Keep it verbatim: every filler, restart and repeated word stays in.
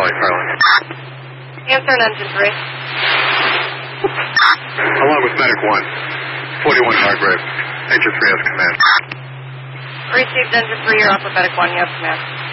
Charlie, Carlin. Answer on engine three. Along with Medic one. forty-one Hargrave. Engine three has command. Received engine three, you're off with Medic one, you have command.